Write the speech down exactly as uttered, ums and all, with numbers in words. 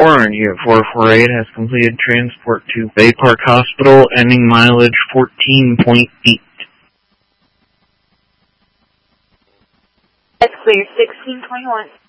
Warren, Unit four four eight has completed transport to Bay Park Hospital, ending mileage fourteen point eight. That's clear, sixteen twenty-one.